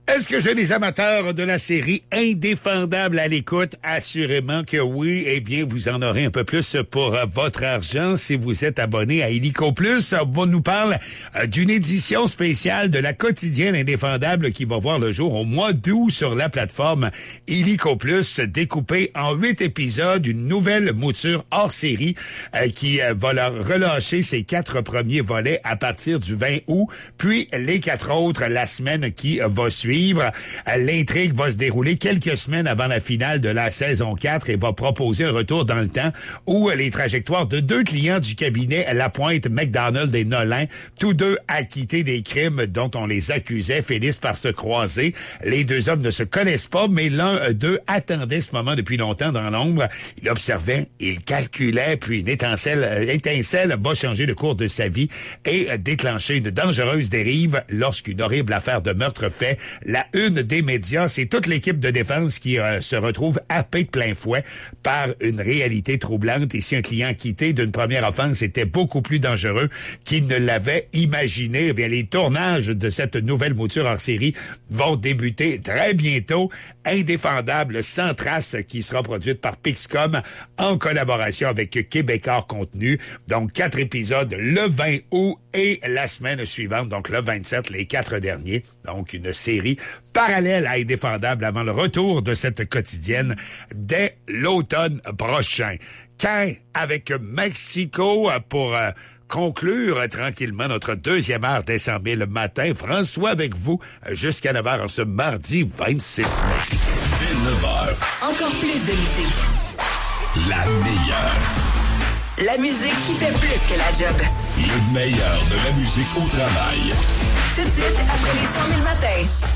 Est-ce que j'ai des amateurs de la série Indéfendable à l'écoute? Assurément que oui. Eh bien, vous en aurez un peu plus pour votre argent si vous êtes abonné à Illico Plus. On nous parle d'une édition spéciale de la quotidienne Indéfendable qui va voir le jour au mois d'août sur la plateforme Illico Plus, découpée en 8 épisodes, une nouvelle mouture hors série qui va leur relâcher ses 4 premiers volets à partir du 20 août, puis les 4 autres la semaine qui va suivre. L'intrigue va se dérouler quelques semaines avant la finale de la saison 4 et va proposer un retour dans le temps où les trajectoires de 2 clients du cabinet Lapointe, McDonald et Nolin, tous deux acquittés des crimes dont on les accusait, finissent par se croiser. Les 2 hommes ne se connaissent pas, mais l'un d'eux attendait ce moment depuis longtemps dans l'ombre. Il observait, il calculait, puis une étincelle va changer le cours de sa vie et déclencher une dangereuse dérive lorsqu'une horrible affaire de meurtre fait la une des médias. C'est toute l'équipe de défense qui se retrouve happée de plein fouet par une réalité troublante. Et si un client quitté d'une première offense était beaucoup plus dangereux qu'il ne l'avait imaginé, eh bien, les tournages de cette nouvelle mouture hors série vont débuter très bientôt. Indéfendable, sans trace, qui sera produite par Pixcom en collaboration avec Québécois Contenu. Donc, 4 épisodes le 20 août et la semaine suivante, donc le 27, les 4 derniers. Donc, une série parallèle à Indéfendable avant le retour de cette quotidienne dès l'automne prochain. Cain avec Mexico pour conclure tranquillement notre 2e heure des 100 000 matin. François avec vous jusqu'à 9h en ce mardi 26 mai. Dès 9h. Encore plus de musique. La meilleure. La musique qui fait plus que la job. Le meilleur de la musique au travail. Tout de suite après les 100 000 matins.